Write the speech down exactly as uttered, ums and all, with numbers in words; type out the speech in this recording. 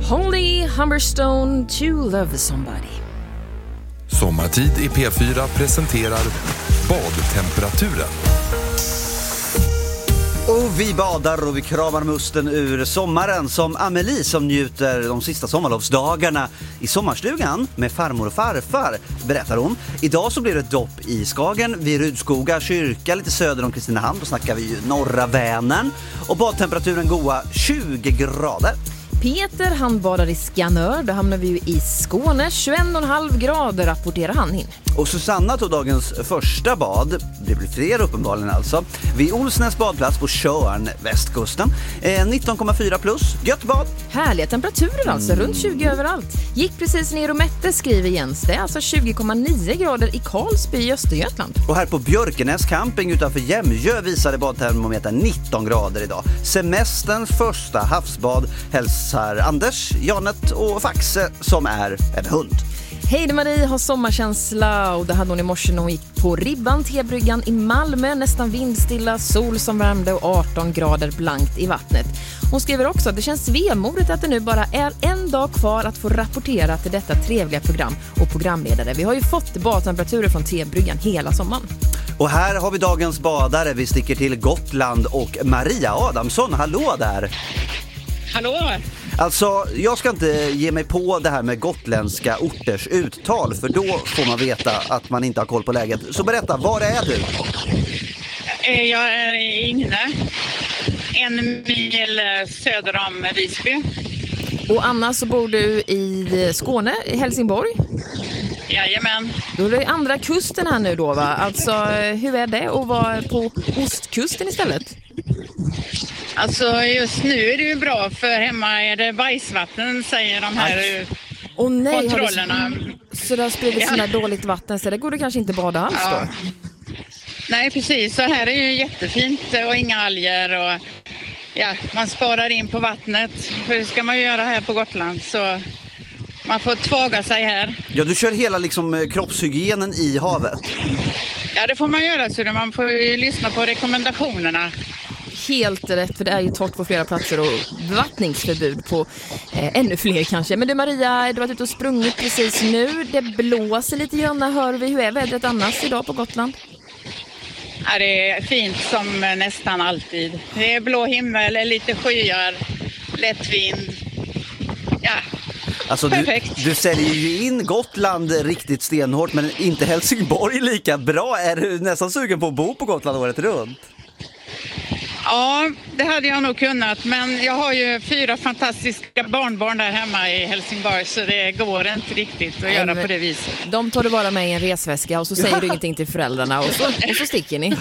Holly Humberstone, To Love Somebody. Sommartid i P fyra presenterar badtemperaturen. Och vi badar och vi kramar musten ur sommaren som Amelie som njuter de sista sommarlovsdagarna i sommarstugan med farmor och farfar, berättar hon. Idag så blir det ett dopp i Skagen vid Rudskoga kyrka lite söder om Kristinehamn. Då snackar vi ju norra Vänern och badtemperaturen goa tjugo grader. Peter, han badar i Skanör, då hamnar vi ju i Skåne, tjugoett komma fem grader rapporterar han in. Och Susanna tog dagens första bad, det blir fler uppenbarligen alltså, vid Olsnäs badplats på Tjörn, västkusten. Eh, nitton komma fyra plus, gött bad. Härliga temperaturer alltså, mm. runt tjugo överallt. Gick precis ner och mätte, skriver Jens. Det är alltså tjugo komma nio grader i Karlsby i Östergötland. Och här på Björkenäs camping utanför Jämjö visade badtermometern nitton grader idag. Semesterns första havsbad hälsar Anders, Janet och Faxe som är en hund. Heide-Marie har sommarkänsla och det hade hon i morse när hon gick på Ribban, Tebryggan i Malmö. Nästan vindstilla, sol som värmde och arton grader blankt i vattnet. Hon skriver också att det känns vemodigt att det nu bara är en dag kvar att få rapportera till detta trevliga program och programledare. Vi har ju fått badtemperaturer från Tebryggan hela sommaren. Och här har vi dagens badare. Vi sticker till Gotland och Maria Adamsson. Hallå där! Hallå! Alltså, jag ska inte ge mig på det här med gotländska orters uttal, för då får man veta att man inte har koll på läget. Så berätta, var är du? Jag är inne, en mil söder om Visby. Och Anna, så bor du i Skåne, i Helsingborg? Jajamän. Då är det andra kusten här nu då, va? Alltså, hur är det att vara på ostkusten istället? Alltså just nu är det ju bra, för hemma är det bajsvatten, säger de här oh, nej, kontrollerna. Det, så det har spridit sådana ja. dåligt vatten, så det går det kanske inte bada alls ja. då? Nej, precis. Så här är ju jättefint och inga alger och ja, man sparar in på vattnet. För det ska man ju göra här på Gotland, så man får tvaga sig här. Ja, du kör hela liksom kroppshygienen i havet. Ja, det får man göra, så man får ju lyssna på rekommendationerna. Helt rätt, för det är ju torrt på flera platser och bevattningsförbud på eh, ännu fler kanske. Men du Maria, du har varit ute och sprungit precis nu. Det blåser lite grann, hör vi. Hur är vädret annars idag på Gotland? Ja, det är fint som nästan alltid. Det är blå himmel, lite skyar, lätt vind. Ja, alltså perfekt. Du, du säljer ju in Gotland riktigt stenhårt, men inte Helsingborg lika bra. Är du nästan sugen på att bo på Gotland året runt? Ja, det hade jag nog kunnat, men jag har ju fyra fantastiska barnbarn där hemma i Helsingborg, så det går inte riktigt att Nej, göra på det viset. De tar du bara med i en resväska och så säger du ingenting till föräldrarna och så, och så sticker ni.